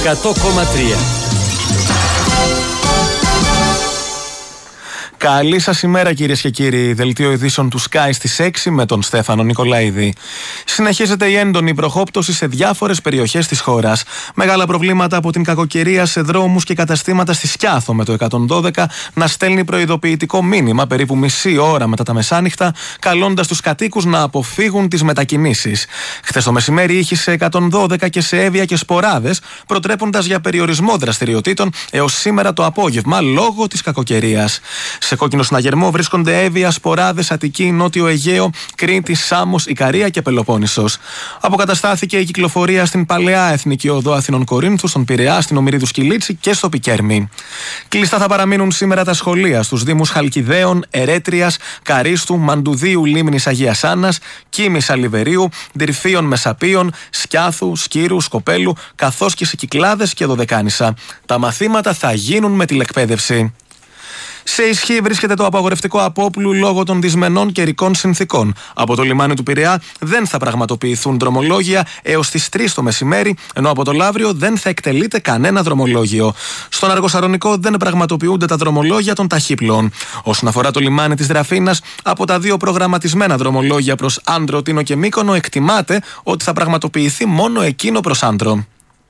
100,3. Καλή σας ημέρα, κυρίες και κύριοι. Δελτίο ειδήσεων του Sky στις 6 με τον Στέφανο Νικολαίδη. Συνεχίζεται η έντονη βροχόπτωση σε διάφορες περιοχές της χώρας. Μεγάλα προβλήματα από την κακοκαιρία σε δρόμους και καταστήματα στη Σκιάθο, με το 112 να στέλνει προειδοποιητικό μήνυμα περίπου μισή ώρα μετά τα μεσάνυχτα, καλώντας τους κατοίκους να αποφύγουν τις μετακινήσεις. Χθες το μεσημέρι ήχησε 112 και σε Εύβοια και Σποράδες, προτρέποντας για περιορισμό δραστηριοτήτων έως σήμερα το απόγευμα λόγω της κακοκαιρίας. Σε κόκκινο συναγερμό βρίσκονται Εύβοια, Σποράδες, Αττική, Νότιο Αιγαίο, Κρήτη, Σάμος, Ικαρία και Πελοπόννησος. Αποκαταστάθηκε η κυκλοφορία στην παλαιά Εθνική Οδό Αθηνών Κορίνθου, στον Πειραιά, στην Ομηρίδου Σκυλίτση και στο Πικέρμι. Κλειστά θα παραμείνουν σήμερα τα σχολεία στους Δήμους Χαλκιδαίων, Ερέτριας, Καρίστου, Μαντουδίου, Λίμνης Αγίας Άννας, Κίμης Αλιβερίου, Ντυρφίων Μεσαπίων, Σκιάθου, Σκύρου, Σκοπέλου, καθώς και σε Κυκλάδες και Δωδεκάνησα. Τα μαθήματα θα γίνουν με τηλεκπαίδευση. Σε ισχύ βρίσκεται το απαγορευτικό απόπλου λόγω των δυσμενών καιρικών συνθήκων. Από το λιμάνι του Πειραιά δεν θα πραγματοποιηθούν δρομολόγια έως τις 3 το μεσημέρι, ενώ από το Λαύριο δεν θα εκτελείται κανένα δρομολόγιο. Στον Αργοσαρονικό δεν πραγματοποιούνται τα δρομολόγια των ταχύπλων. Όσον αφορά το λιμάνι της Δραφίνας, από τα 2 προγραμματισμένα δρομολόγια προς Άντρο, Τίνο και Μύκονο εκτιμάται ότι θα πραγματοποιηθεί μόνο εκείνο προς Άντρο.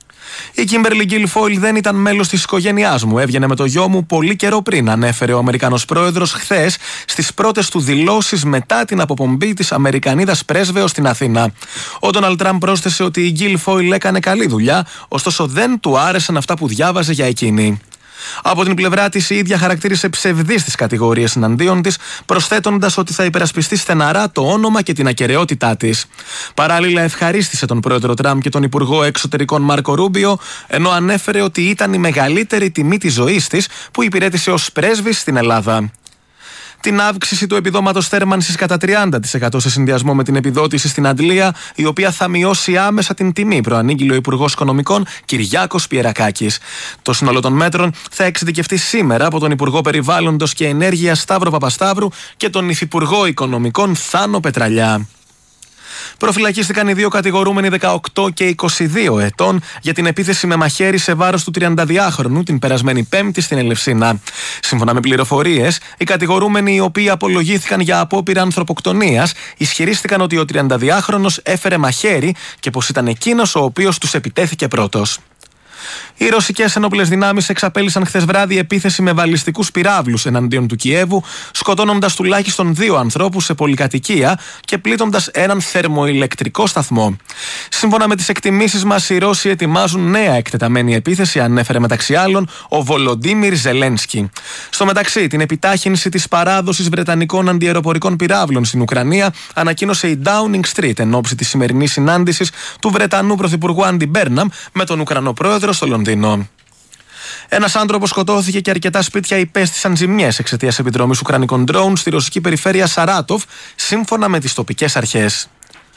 Η Κίμπερλι Γκίλφοιλ δεν ήταν μέλος της οικογένειάς μου. Έβγαινε με το γιο μου πολύ καιρό πριν, ανέφερε ο Αμερικανός πρόεδρος χθες στις πρώτες του δηλώσεις μετά την αποπομπή της Αμερικανίδας πρέσβεως στην Αθήνα. Ο Ντόναλντ Τραμπ πρόσθεσε ότι η Γκίλφοιλ έκανε καλή δουλειά, ωστόσο δεν του άρεσαν αυτά που διάβαζε για εκείνη. Από την πλευρά της, η ίδια χαρακτήρισε ψευδείς τις κατηγορίες εναντίον της, προσθέτοντας ότι θα υπερασπιστεί στεναρά το όνομα και την ακεραιότητά της. Παράλληλα, ευχαρίστησε τον πρόεδρο Τραμπ και τον υπουργό εξωτερικών Μάρκο Ρούμπιο, ενώ ανέφερε ότι ήταν η μεγαλύτερη τιμή της ζωής της που υπηρέτησε ως πρέσβης στην Ελλάδα. Την αύξηση του επιδόματος θέρμανσης κατά 30% σε συνδυασμό με την επιδότηση στην Αντλία, η οποία θα μειώσει άμεσα την τιμή, προανήγγειλε ο Υπουργός Οικονομικών Κυριάκος Πιερακάκης. Το σύνολο των μέτρων θα εξειδικευτεί σήμερα από τον Υπουργό Περιβάλλοντος και Ενέργειας Σταύρο Παπασταύρου και τον Υφυπουργό Οικονομικών Θάνο Πετραλιά. Προφυλακίστηκαν οι 2 κατηγορούμενοι 18 και 22 ετών για την επίθεση με μαχαίρι σε βάρος του 32χρονου την περασμένη Πέμπτη στην Ελευσίνα. Σύμφωνα με πληροφορίες, οι κατηγορούμενοι, οι οποίοι απολογήθηκαν για απόπειρα ανθρωποκτονίας, ισχυρίστηκαν ότι ο 32χρονος έφερε μαχαίρι και πως ήταν εκείνος ο οποίος τους επιτέθηκε πρώτος. Οι ρωσικές ενόπλες δυνάμεις εξαπέλυσαν χθες βράδυ επίθεση με βαλιστικούς πυράβλους εναντίον του Κιέβου, σκοτώνοντας τουλάχιστον 2 ανθρώπους σε πολυκατοικία και πλήττοντας έναν θερμοηλεκτρικό σταθμό. Σύμφωνα με τις εκτιμήσεις μας, οι Ρώσοι ετοιμάζουν νέα εκτεταμένη επίθεση, ανέφερε μεταξύ άλλων ο Βολοντίμιρ Ζελένσκι. Στο μεταξύ, την επιτάχυνση της παράδοσης βρετανικών αντιαεροπορικών πυράβλων στην Ουκρανία ανακοίνωσε η Downing Street εν ώψη της σημερινής συνάντησης του Βρετανού Πρωθυπουργού Άντι Μπέρναμ με τον Ουκρανό πρόεδρο στο Λονδίνο. Ένας άνθρωπος σκοτώθηκε και αρκετά σπίτια υπέστησαν ζημιές εξαιτίας επιδρομής ουκρανικών ντρόουν στη ρωσική περιφέρεια Σαράτοφ, σύμφωνα με τις τοπικές αρχές.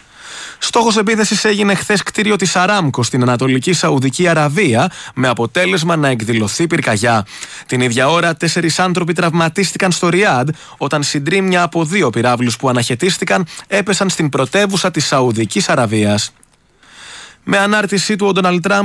Στόχος επίθεσης έγινε χθες κτίριο της Αράμκο στην Ανατολική Σαουδική Αραβία, με αποτέλεσμα να εκδηλωθεί πυρκαγιά. Την ίδια ώρα, 4 άνθρωποι τραυματίστηκαν στο Ριάντ όταν συντρίμμια από 2 πυράβλους που αναχαιτίστηκαν έπεσαν στην πρωτεύουσα της Σαουδικής Αραβίας. Με ανάρτησή του, ο Ντόναλντ Τραμπ